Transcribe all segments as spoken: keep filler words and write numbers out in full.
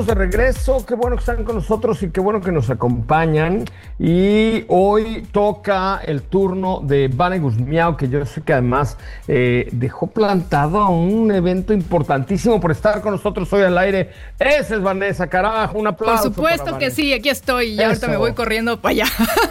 De regreso, qué bueno que están con nosotros y qué bueno que nos acompañan. Y hoy toca el turno de Vane Guzmiao, que yo sé que además eh, dejó plantado a un evento importantísimo por estar con nosotros hoy al aire. Esa es Vanessa, carajo, un aplauso. Por supuesto que sí, aquí estoy y ahorita me voy corriendo para allá.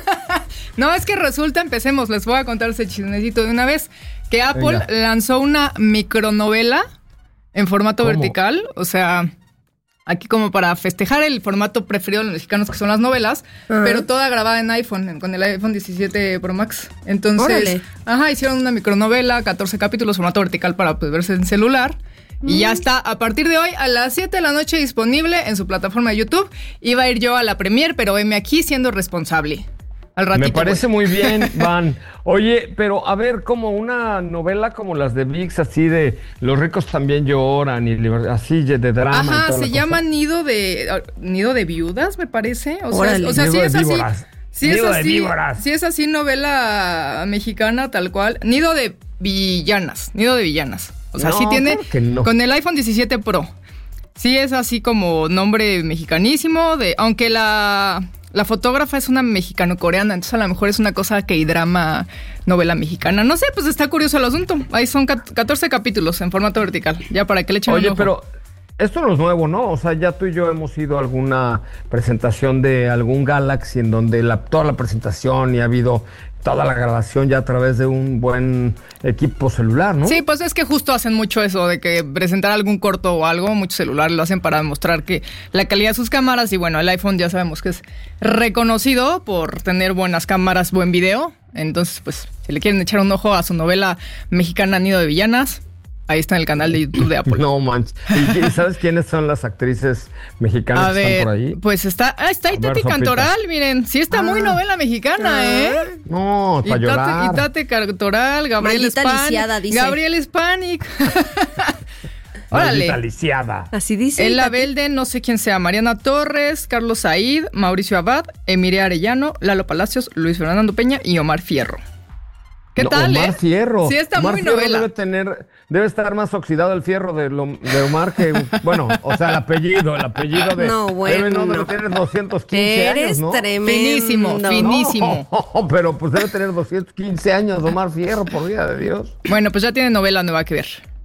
No, es que resulta, empecemos, les voy a contar ese chismecito de una vez, que Apple Venga. lanzó una micronovela en formato ¿Cómo? vertical, o sea... Aquí como para festejar el formato preferido de los mexicanos, que son las novelas, uh-huh. pero toda grabada en iPhone, con el iPhone diecisiete Pro Max. Entonces, Órale. ajá, hicieron una micronovela, catorce capítulos, formato vertical para pues, verse en celular. Mm. Y ya está, a partir de hoy, a las siete de la noche, disponible en su plataforma de YouTube. Iba a ir yo a la premier, pero heme aquí siendo responsable. Al ratito, Me parece voy. muy bien, Van. Oye, pero a ver, como una novela como las de ViX, así de Los ricos también lloran y así de drama. Ajá, y toda se llama Nido de Nido de viudas, me parece. O sea, o sea Nido sí de es así. Sí Nido es de así. víboras. Sí es así novela mexicana tal cual. Nido de villanas, Nido de villanas. O sea, no, sí tiene no. con el iPhone diecisiete Pro. Sí es así como nombre mexicanísimo de, aunque la La fotógrafa es una mexicano-coreana, entonces a lo mejor es una cosa que drama novela mexicana. No sé, pues está curioso el asunto. Ahí son catorce capítulos en formato vertical, ya para que le echen Oye, un ojo. pero esto no es nuevo, ¿no? O sea, ya tú y yo hemos ido a alguna presentación de algún Galaxy en donde la, toda la presentación y ha habido toda la grabación ya a través de un buen equipo celular, ¿no? Sí, pues es que justo hacen mucho eso de que presentar algún corto o algo, muchos celulares lo hacen para demostrar que la calidad de sus cámaras, y bueno, el iPhone ya sabemos que es reconocido por tener buenas cámaras, buen video. Entonces, pues, si le quieren echar un ojo a su novela mexicana Nido de Villanas, ahí está en el canal de YouTube de Apple. No manches. ¿Y sabes quiénes son las actrices mexicanas a que ver, están por ahí? Pues está, ah, está Itati Cantoral, miren. Sí está ah, muy novela mexicana, ¿eh? No, para llorar. Itati Cantoral, Gabriel Hispanic. Gabriel Hispanic. Órale. Lisiada. Así dice. Ella Belde, no sé quién sea, Mariana Torres, Carlos Said, Mauricio Abad, Emilia Arellano, Lalo Palacios, Luis Fernando Peña y Omar Fierro. ¿Qué no, tal, Omar eh? Fierro. Sí, está Omar muy Fierro novela. Debe tener, debe estar más oxidado el fierro de, lo, de Omar que, bueno, o sea, el apellido, el apellido de... No, bueno. Debe, no, debe tener doscientos quince Eres años, ¿no? tremendo. Finísimo, finísimo. No, pero pues debe tener doscientos quince años Omar Fierro, por vida de Dios. Bueno, pues ya tiene novela nueva que ver.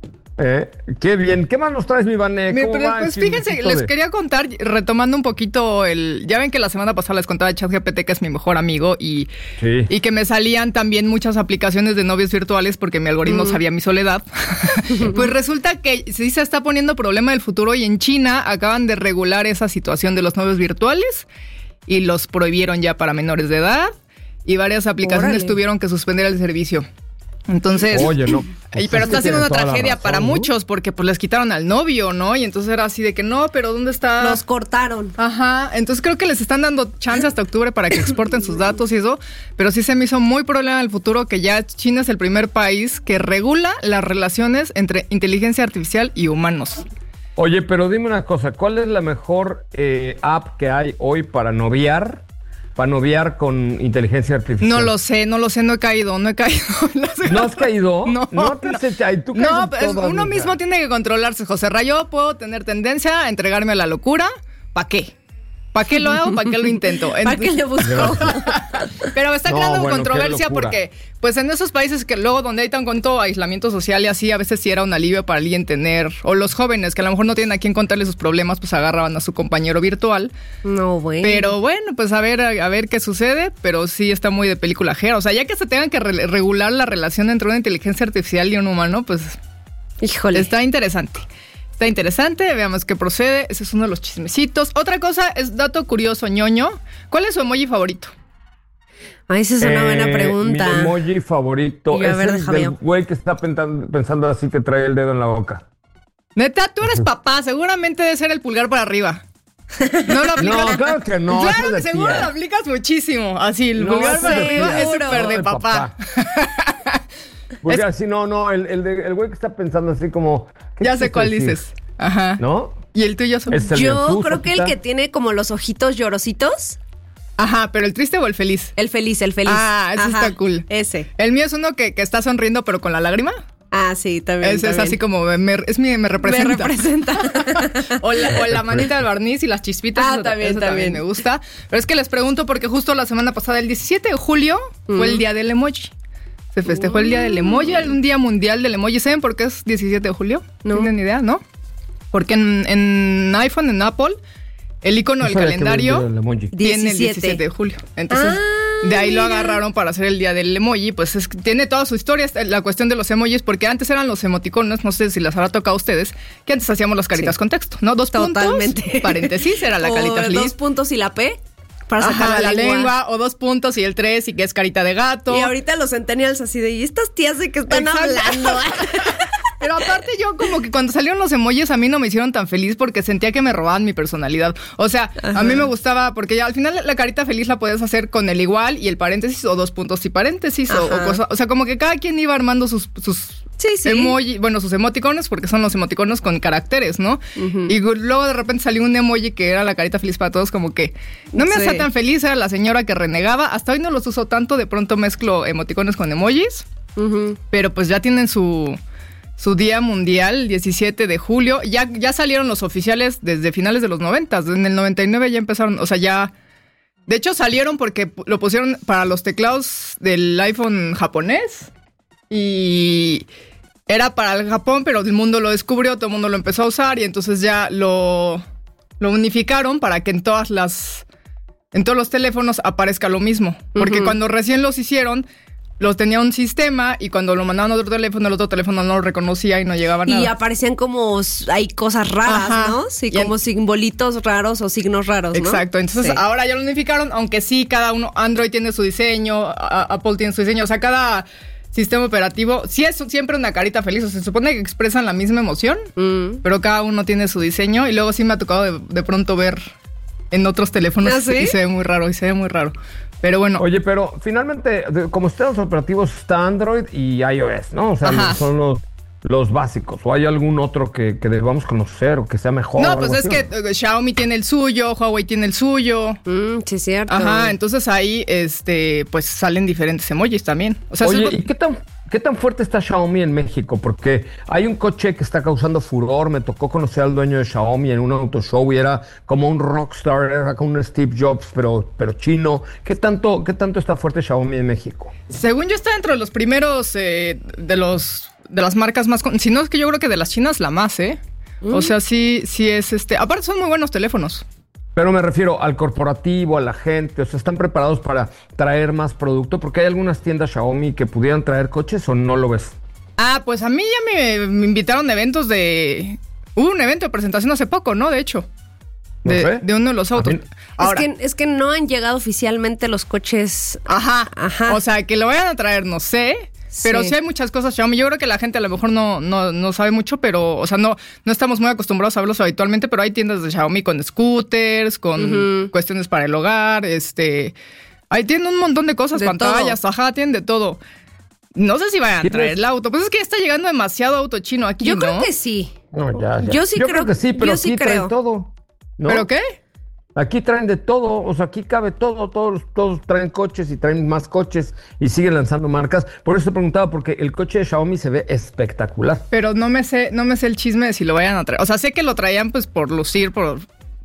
Eh, qué bien. ¿Qué más nos traes, mi Vané? ¿Cómo pero, va pues fíjense, les de... quería contar, retomando un poquito el... Ya ven que la semana pasada les contaba de ChatGPT, que es mi mejor amigo, y, sí. y que me salían también muchas aplicaciones de novios virtuales porque mi algoritmo mm. sabía mi soledad. Pues resulta que sí se está poniendo problema del futuro, y en China acaban de regular esa situación de los novios virtuales y los prohibieron ya para menores de edad, y varias aplicaciones Órale. tuvieron que suspender el servicio. Entonces, Oye, no, pues pero está siendo una tragedia razón, para ¿no? muchos, porque pues les quitaron al novio, ¿no? Y entonces era así de que no, pero ¿dónde está? Los cortaron. Ajá, entonces creo que les están dando chance hasta octubre para que exporten sus datos y eso, pero sí se me hizo muy problema en el futuro que ya China es el primer país que regula las relaciones entre inteligencia artificial y humanos. Oye, pero dime una cosa, ¿cuál es la mejor eh, app que hay hoy para noviar? Para noviar con inteligencia artificial. No lo sé, no lo sé, no he caído, no he caído. ¿No has caído? No. No, te has hecho, ¿tú no pues uno amiga? mismo tiene que controlarse, José Rayo. Puedo tener tendencia a entregarme a la locura. ¿Para qué? ¿Para qué lo hago? ¿Para qué lo intento? ¿Para qué lo busco? Pero está no, creando bueno, controversia porque, pues en esos países que luego donde hay tan cuanto aislamiento social y así, a veces sí era un alivio para alguien tener, o los jóvenes que a lo mejor no tienen a quién contarle sus problemas, pues agarraban a su compañero virtual. No, bueno. Pero bueno, pues a ver, a, a ver qué sucede, pero sí está muy de película ajera. O sea, ya que se tengan que re- regular la relación entre una inteligencia artificial y un humano, pues... Híjole. Está interesante. Está interesante, veamos qué procede. Ese es uno de los chismecitos. Otra cosa es dato curioso, ñoño. ¿Cuál es su emoji favorito? Ah, esa es una eh, buena pregunta. Mi emoji favorito y es ver, el del güey que está pensando, pensando así, que trae el dedo en la boca. Neta, tú eres papá. Seguramente debe ser el pulgar para arriba. No lo aplicas. No, claro que no. Claro que seguro tía. Lo aplicas muchísimo. Así, el no, pulgar para arriba es súper de papá. papá. Porque es... así, no, no, el, el, de, el güey que está pensando así como... Ya sé cuál decir? Dices. Ajá. ¿No? ¿Y el tuyo? Son... El Yo creo que el que tiene como los ojitos llorositos. Ajá, ¿pero el triste o el feliz? El feliz, el feliz. Ah, ese Ajá, está cool. Ese. El mío es uno que, que está sonriendo pero con la lágrima. Ah, sí, también. Ese también. es así como, me, es mi, me representa. Me representa. o, la, o la manita del barniz y las chispitas. Ah, eso, también, eso también. también me gusta. Pero es que les pregunto porque justo la semana pasada, el diecisiete de julio, mm. fue el día del emoji. Se festejó uh. el día del emoji, un día mundial del emoji. ¿Saben por qué es diecisiete de julio? No. ¿Tienen idea? ¿No? Porque en, en iPhone, en Apple, el icono del calendario tiene el diecisiete de julio. Entonces, ah, de ahí mira. lo agarraron para hacer el día del emoji. Pues es, tiene toda su historia la cuestión de los emojis, porque antes eran los emoticonos, no sé si les habrá tocado a ustedes, que antes hacíamos las caritas sí. con texto, ¿no? Dos Totalmente. puntos, paréntesis, era la o carita feliz. Dos puntos y la P. Para sacar Ajá, la, la lengua. lengua. O dos puntos y el tres, y que es carita de gato. Y ahorita los centennials así de, ¿y estas tías de qué están Exacto. hablando? Pero aparte yo como que cuando salieron los emojis a mí no me hicieron tan feliz porque sentía que me robaban mi personalidad. O sea, Ajá. a mí me gustaba porque ya al final la carita feliz la podías hacer con el igual y el paréntesis o dos puntos y paréntesis o, o cosa. O sea, como que cada quien iba armando sus, sus sí, sí. emojis, bueno, sus emoticonos, porque son los emoticonos con caracteres, ¿no? Uh-huh. Y luego de repente salió un emoji que era la carita feliz para todos, como que no me sí. hacía tan feliz, era la señora que renegaba. Hasta hoy no los uso tanto, de pronto mezclo emoticonos con emojis, uh-huh. pero pues ya tienen su... su día mundial, diecisiete de julio. Ya, ya salieron los oficiales desde finales de los noventas. En el noventa y nueve ya empezaron, o sea, ya... De hecho, salieron porque lo pusieron para los teclados del iPhone japonés. Y era para el Japón, pero el mundo lo descubrió, todo el mundo lo empezó a usar. Y entonces ya lo, lo unificaron para que en todas las... en todos los teléfonos aparezca lo mismo. Porque uh-huh. cuando recién los hicieron... los tenía un sistema y cuando lo mandaban a otro teléfono, el otro teléfono no lo reconocía y no llegaba nada. Y aparecían como, hay cosas raras, Ajá. ¿no? Sí, y como en... simbolitos raros o signos raros, ¿no? Exacto, entonces sí. ahora ya lo unificaron, aunque sí, cada uno, Android tiene su diseño, Apple tiene su diseño, o sea, cada sistema operativo, sí es siempre una carita feliz, o sea, se supone que expresan la misma emoción, mm. pero cada uno tiene su diseño y luego sí me ha tocado de, de pronto ver en otros teléfonos ¿Ah, sí? y se ve muy raro, y se ve muy raro. Pero bueno. Oye, pero finalmente, como sistemas operativos está Android y iOS, ¿no? O sea, Ajá. son los, los básicos. ¿O hay algún otro que, que debamos conocer o que sea mejor? No, pues es así? que uh, Xiaomi tiene el suyo, Huawei tiene el suyo. Mm, sí, cierto. Ajá, entonces ahí, este, pues salen diferentes emojis también. O sea, Oye, es... ¿y qué tan, qué tan fuerte está Xiaomi en México? Porque hay un coche que está causando furor. Me tocó conocer al dueño de Xiaomi en un auto show y era como un rockstar, era como un Steve Jobs, pero, pero chino. ¿Qué tanto, qué tanto está fuerte Xiaomi en México? Según yo está dentro de los primeros eh, de los de las marcas más, con... si no es que yo creo que de las chinas la más, ¿eh? Mm. O sea, sí, sí es este. Aparte son muy buenos teléfonos. Pero me refiero al corporativo, a la gente, o sea, ¿están preparados para traer más producto? Porque hay algunas tiendas Xiaomi que pudieran traer coches o no lo ves. Ah, pues a mí ya me, me invitaron a eventos de... Hubo un evento de presentación hace poco, ¿no? De hecho. De, no sé. de uno de los autos. Ahora, es, que, es que no han llegado oficialmente los coches. Ajá. Ajá. O sea, que lo vayan a traer, no sé. Pero sí. sí hay muchas cosas Xiaomi. Yo creo que la gente a lo mejor no, no, no sabe mucho, pero, o sea, no, no estamos muy acostumbrados a verlos habitualmente, pero hay tiendas de Xiaomi con scooters, con uh-huh. cuestiones para el hogar, este... Ahí tienen un montón de cosas, de pantallas, todo. Ajá, tienen de todo. No sé si vayan a traer el auto. Pues es que ya está llegando demasiado auto chino aquí, Yo ¿no? creo que sí. No, ya, ya. Yo sí yo creo, creo que sí, pero yo sí aquí creo. traen todo. ¿No? ¿Pero qué? Aquí traen de todo, o sea, aquí cabe todo, todos, todos traen coches y traen más coches y siguen lanzando marcas. Por eso te preguntaba, porque el coche de Xiaomi se ve espectacular. Pero no me sé, no me sé el chisme de si lo vayan a traer. O sea, sé que lo traían pues por lucir, por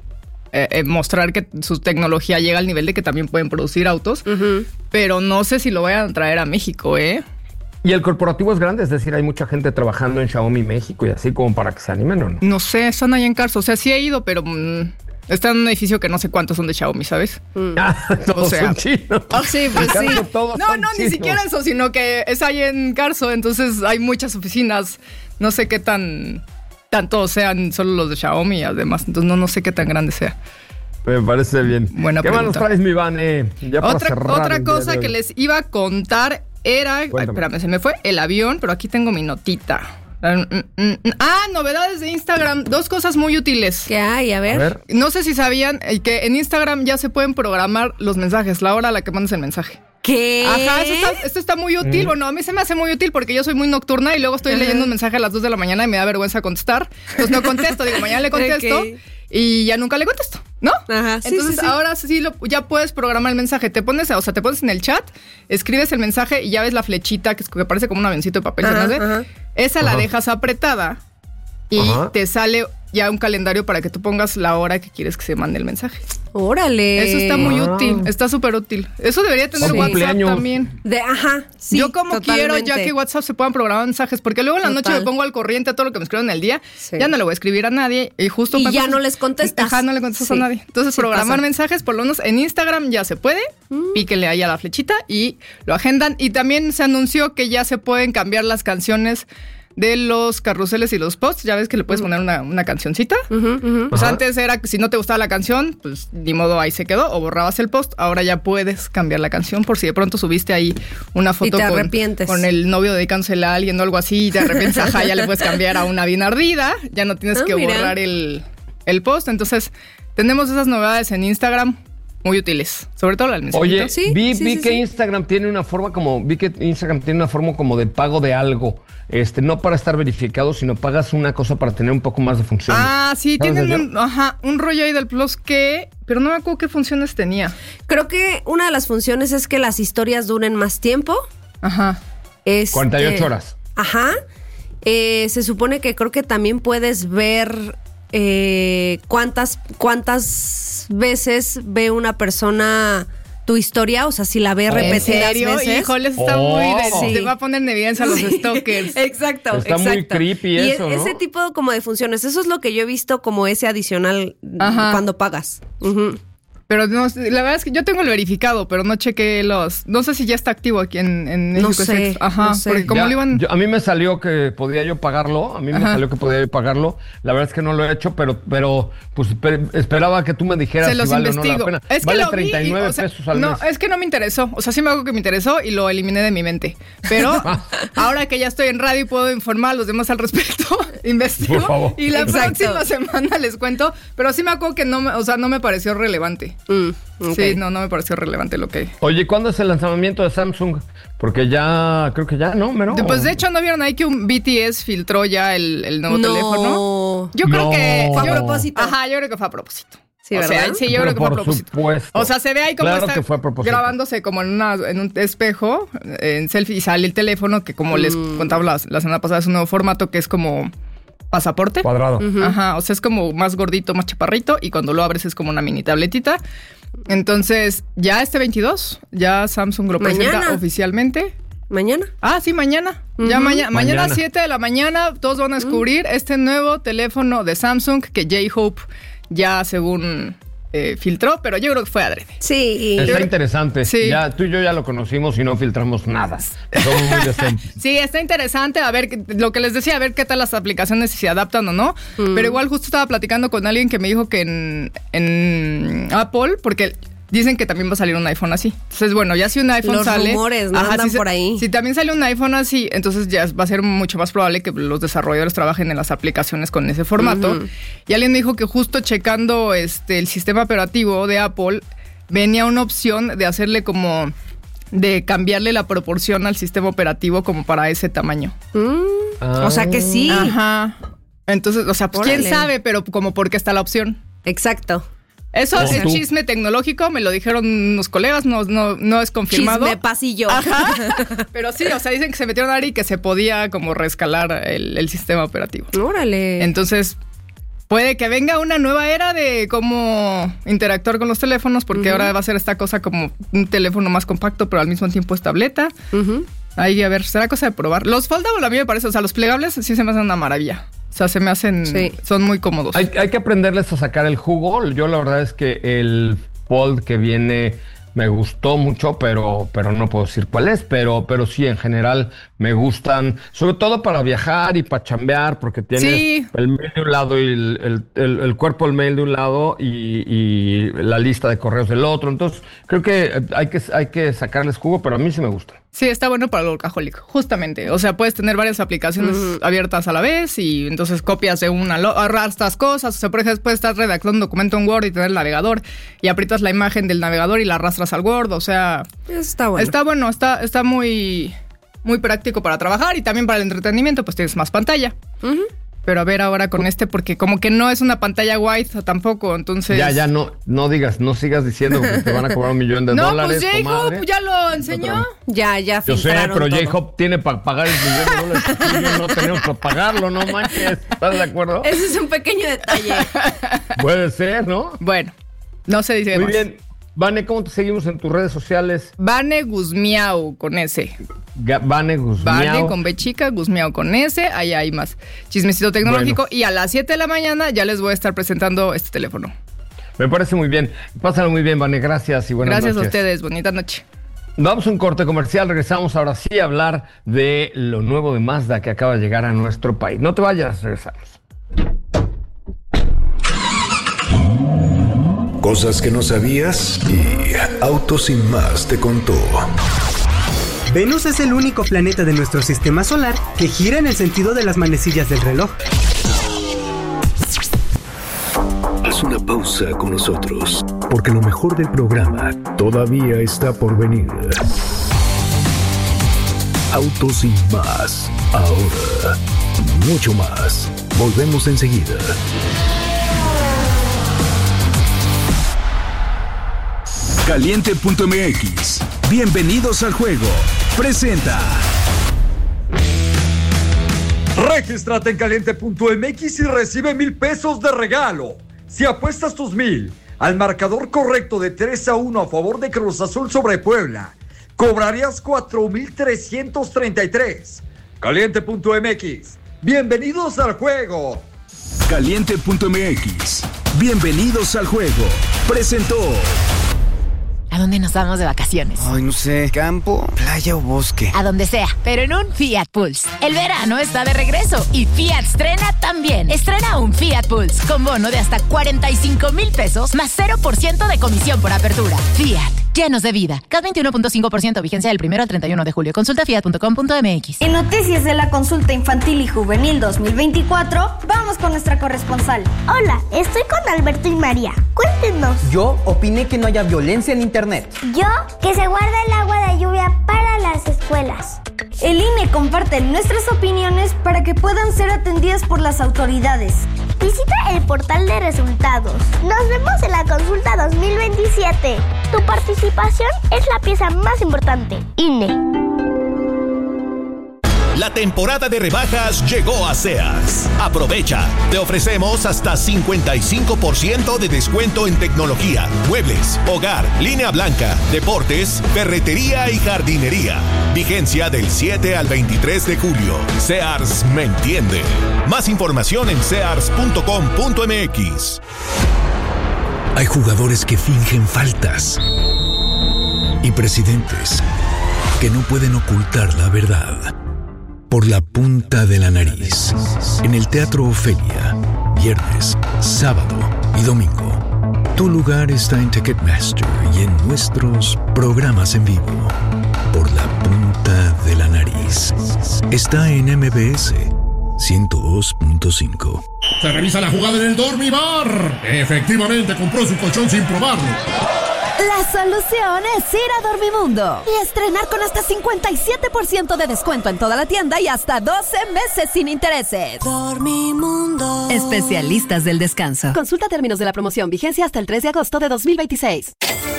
eh, eh, mostrar que su tecnología llega al nivel de que también pueden producir autos, uh-huh. pero no sé si lo vayan a traer a México, ¿eh? Y el corporativo es grande, es decir, hay mucha gente trabajando en Xiaomi México y así como para que se animen, ¿o no? No sé, están ahí en Carso. O sea, sí he ido, pero... Mmm, está en un edificio que no sé cuántos son de Xiaomi, ¿sabes? Mm. Ah, todos o sea, son chinos. Oh, sí, pues sí. No, no, chinos. Ni siquiera eso, sino que es ahí en Carso, entonces hay muchas oficinas. No sé qué tan... tanto sean solo los de Xiaomi, además. Entonces no, no sé qué tan grande sea. Me parece bien. Buena ¿Qué pregunta. más nos traes, mi Vane? Ya para otra cerrar otra cosa que les iba a contar era... Ay, espérame, se me fue el avión, pero aquí tengo mi notita. Ah, novedades de Instagram. Dos cosas muy útiles. ¿Qué hay? A ver. A ver. No sé si sabían que en Instagram ya se pueden programar los mensajes, la hora a la que mandas el mensaje. ¿Qué? Ajá, eso está, esto está muy útil. Mm. Bueno, a mí se me hace muy útil porque yo soy muy nocturna y luego estoy uh-huh. leyendo un mensaje a las dos de la mañana y me da vergüenza contestar. Entonces no contesto, digo, mañana le contesto okay. y ya nunca le contesto. ¿No? Ajá, sí, Entonces sí, sí. ahora sí lo, ya puedes programar el mensaje. Te pones, o sea, te pones en el chat, escribes el mensaje y ya ves la flechita que, es, que parece como un avioncito de papel. Ajá, ¿no? ajá. Esa Ajá. la dejas apretada y Ajá. te sale ya un calendario para que tú pongas la hora que quieres que se mande el mensaje. Órale. Eso está muy Ah. útil, está súper útil. Eso debería tener Para WhatsApp cumpleaños. también. De, ajá, sí, Yo como totalmente. quiero ya que WhatsApp se puedan programar mensajes, porque luego en la noche Total. me pongo al corriente a todo lo que me escriben en el día, Sí. ya no le voy a escribir a nadie y justo Y pasa- ya no les contestas. Ajá, no le contestas Sí. a nadie. Entonces Sí programar pasa. mensajes, por lo menos en Instagram ya se puede, Mm. píquenle ahí a la flechita y lo agendan. Y también se anunció que ya se pueden cambiar las canciones de los carruseles y los posts. Ya ves que le puedes poner una, una cancioncita. Ujú, ujú. Pues Ajá. antes era que si no te gustaba la canción, pues ni modo, ahí se quedó, o borrabas el post. Ahora ya puedes cambiar la canción por si de pronto subiste ahí una foto te con, arrepientes. con el novio dedicándole a alguien o algo así y de repente, ajá, ya le puedes cambiar a una bien ardida, ya no tienes Ah, que mira. borrar el, el post. Entonces, tenemos esas novedades en Instagram muy útiles, sobre todo la del mensajito. Oye, Sí, vi, sí, vi sí, que sí. Instagram tiene una forma como, vi que Instagram tiene una forma como de pago de algo. Este, no para estar verificado, sino pagas una cosa para tener un poco más de funciones. Ah, sí, ¿Sabes tienen de un, ajá, un rollo ahí del Plus que, pero no me acuerdo qué funciones tenía. Creo que una de las funciones es que las historias duren más tiempo. Ajá. Este, cuarenta y ocho horas. Ajá. Eh, se supone que creo que también puedes ver eh, cuántas, cuántas veces ve una persona tu historia, o sea, si la ve ¿En repetidas serio? veces. Híjole, está Oh. muy de, Sí. te va a poner en evidencia a los stalkers. Exacto, Está muy exacto. creepy y eso, e- ¿no? ese tipo como de funciones, eso es lo que yo he visto como ese adicional Ajá. cuando pagas. Ujú. Pero no, la verdad es que yo tengo el verificado, pero no chequé los. No sé si ya está activo aquí en, en No México. sé, Sex. Ajá, no sé. porque como Ya, lo iban. yo- a mí me salió que podía yo pagarlo, a mí me Ajá. salió que podía yo pagarlo. La verdad es que no lo he hecho, pero, pero pues pe- esperaba que tú me dijeras se los si vale investigo. o no la pena. Es que vale lo vi treinta y nueve y, o sea, pesos al no, mes. es que no me interesó. O sea, sí me hago que me interesó y lo eliminé de mi mente. Pero ahora que ya estoy en radio y puedo informar a los demás al respecto, investigo. Por favor. Y la Exacto. próxima semana les cuento. Pero sí me acuerdo que no me, o sea, no me pareció relevante. Mm, ok. Sí, no, no me pareció relevante lo que. Oye, ¿cuándo es el lanzamiento de Samsung? Porque ya, creo que ya, ¿no? ¿Mero? Pues de hecho, ¿no vieron ahí que un B T S filtró ya el, el nuevo No. teléfono? Yo creo No. que. Fue a yo- propósito. Ajá, yo creo que fue a propósito. Sí, o sea, ¿verdad? sí, yo Pero creo que fue a por propósito. supuesto. O sea, se ve ahí como Claro está que fue a propósito. grabándose como en, una, en un espejo, en selfie, y sale el teléfono, que como les Mm. contaba la, la semana pasada, es un nuevo formato que es como pasaporte. Cuadrado. Ajá, o sea, es como más gordito, más chaparrito, y cuando lo abres es como una mini tabletita. Entonces, ya este veintidós, ya Samsung lo presenta Mañana. oficialmente. ¿Mañana? Ah, sí, mañana. Ya Ujú. mañana, mañana Mañana. siete de la mañana, todos van a descubrir este nuevo teléfono de Samsung que J-Hope ya según eh, filtró, pero yo creo que fue adrede. Sí. Está interesante. Sí. Ya, tú y yo ya lo conocimos y no filtramos nada. Somos muy decentes. Sí, está interesante, a ver, qué- lo que les decía, a ver qué tal las aplicaciones, si se adaptan o no. Pero igual justo estaba platicando con alguien que me dijo que en, en Apple, porque dicen que también va a salir un iPhone así. Entonces, bueno, ya si un iPhone Los sale... rumores, ¿no? Andan si se- por ahí. Si también sale un iPhone así, entonces ya va a ser mucho más probable que los desarrolladores trabajen en las aplicaciones con ese formato. Ujú. Y alguien me dijo que justo checando este el sistema operativo de Apple, venía una opción de hacerle como... de cambiarle la proporción al sistema operativo como para ese tamaño. Mm, Ah. O sea que sí. Ajá. Entonces, o sea, pues quién Órale. sabe, pero como porque está la opción. Exacto. Eso O es tú. chisme tecnológico, me lo dijeron unos colegas, no, no, no es confirmado. Chisme pasillo. Ajá. Pero sí, o sea, dicen que se metieron ahí y que se podía como reescalar el, el sistema operativo. Órale. Entonces, puede que venga una nueva era de cómo interactuar con los teléfonos, porque ahora va a ser esta cosa como un teléfono más compacto, pero al mismo tiempo es tableta. Ujú. Ahí, a ver, será cosa de probar. Los foldable a mí me parece, o sea, los plegables sí se me hacen una maravilla. O sea, se me hacen, Sí. son muy cómodos. Hay, hay que aprenderles a sacar el jugo. Yo la verdad es que el Fold que viene me gustó mucho, pero, pero no puedo decir cuál es, pero, pero sí, en general me gustan, sobre todo para viajar y para chambear, porque tienes Sí. el mail de un lado y el, el, el- el cuerpo del mail de un lado y, y la lista de correos del otro. Entonces, creo que hay que, hay que sacarles jugo, pero a mí sí me gusta. Sí, está bueno para el workaholic, justamente. O sea, puedes tener varias aplicaciones abiertas a la vez y entonces copias de una, lo- arrastras cosas. O sea, por ejemplo, puedes estar redactando un documento en Word y tener el navegador y aprietas la imagen del navegador y la arrastras al Word. O sea, Eso está bueno. está bueno, está, está muy, muy práctico para trabajar y también para el entretenimiento, pues tienes más pantalla. Ujú. Pero a ver ahora con este, porque como que no es una pantalla wide tampoco, entonces... Ya, ya, no, no digas, no sigas diciendo que te van a cobrar un millón de no, dólares. No, pues J-Hope ya lo enseñó. Ya, ya Yo sé, pero todo. J-Hope tiene para pagar el millón de dólares. No tenemos para pagarlo, no manches. ¿Estás de acuerdo? Ese es un pequeño detalle. Puede ser, ¿no? Bueno, no se dice Muy más. bien. Vane, ¿cómo te seguimos en tus redes sociales? Vane Guzmiau con S. Ga- Vane Guzmiau. Vane con B chica, Guzmiau con S. Ahí hay más chismecito tecnológico. Bueno. Y a las siete de la mañana ya les voy a estar presentando este teléfono. Me parece muy bien. Pásalo muy bien, Vane. Gracias y buenas Gracias noches. Gracias a ustedes. Bonita noche. Vamos a un corte comercial. Regresamos ahora sí a hablar de lo nuevo de Mazda que acaba de llegar a nuestro país. No te vayas, regresamos. Cosas que no sabías y Autos Sin Más te contó. Venus es el único planeta de nuestro sistema solar que gira en el sentido de las manecillas del reloj. Haz una pausa con nosotros, porque lo mejor del programa todavía está por venir. Autos Sin Más, ahora mucho más. Volvemos enseguida. Caliente punto m x. Bienvenidos al juego. Presenta. Regístrate en Caliente punto m x y recibe mil pesos de regalo. Si apuestas tus mil al marcador correcto de tres a uno a favor de Cruz Azul sobre Puebla, cobrarías cuatro mil trescientos treinta y tres. Caliente punto m x. Bienvenidos al juego. Caliente punto m x. Bienvenidos al juego. Presentó. ¿A dónde nos vamos de vacaciones? Ay, no sé, campo, playa o bosque. A donde sea, pero en un Fiat Pulse. El verano está de regreso y Fiat estrena también. Estrena un Fiat Pulse con bono de hasta cuarenta y cinco mil pesos más cero por ciento de comisión por apertura. Fiat, llenos de vida. C A T veintiuno punto cinco por ciento, vigencia del primero al treinta y uno de julio. Consulta fiat punto com punto m x. En noticias de la consulta infantil y juvenil dos mil veinticuatro, vamos con nuestra corresponsal. Hola, estoy con Alberto y María. Cuéntenos. Yo opiné que no haya violencia en internet. Yo, que se guarda el agua de lluvia para las escuelas. El I N E comparte nuestras opiniones para que puedan ser atendidas por las autoridades. Visita el portal de resultados. Nos vemos en la consulta dos mil veintisiete. Tu participación es la pieza más importante. I N E. La temporada de rebajas llegó a Sears. Aprovecha. Te ofrecemos hasta cincuenta y cinco por ciento de descuento en tecnología, muebles, hogar, línea blanca, deportes, ferretería y jardinería. Vigencia del siete al veintitrés de julio. Sears me entiende. Más información en sears punto com punto m x. Hay jugadores que fingen faltas y presidentes que no pueden ocultar la verdad. Por la punta de la nariz. En el Teatro Ofelia, viernes, sábado y domingo. Tu lugar está en Ticketmaster y en nuestros programas en vivo. Por la punta de la nariz. Está en M B S ciento dos punto cinco. Se revisa la jugada en el Dormibar. Efectivamente compró su colchón sin probarlo. La solución es ir a Dormimundo y estrenar con hasta cincuenta y siete por ciento de descuento en toda la tienda y hasta doce meses sin intereses. Dormimundo. Especialistas del descanso. Consulta términos de la promoción. Vigencia hasta el tres de agosto de dos mil veintiséis.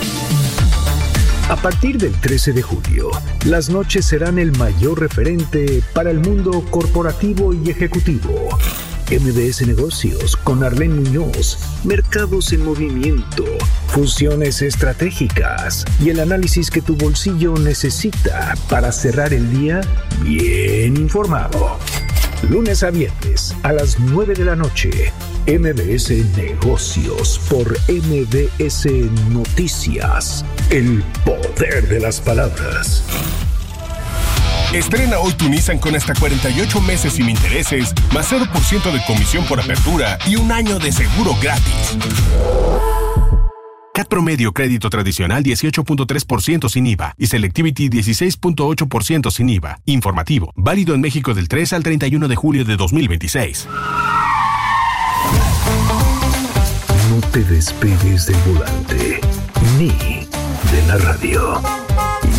A partir del trece de julio, las noches serán el mayor referente para el mundo corporativo y ejecutivo. M B S Negocios con Arlene Muñoz, mercados en movimiento, fusiones estratégicas y el análisis que tu bolsillo necesita para cerrar el día bien informado. Lunes a viernes a las nueve de la noche, M B S Negocios por M B S Noticias, el poder de las palabras. Estrena hoy tu Nissan con hasta cuarenta y ocho meses sin intereses, más cero por ciento de comisión por apertura y un año de seguro gratis. C A T promedio crédito tradicional dieciocho punto tres por ciento sin I V A y Selectivity dieciséis punto ocho por ciento sin I V A. Informativo, válido en México del tres al treinta y uno de julio de dos mil veintiséis. No te despegues del volante, ni de la radio.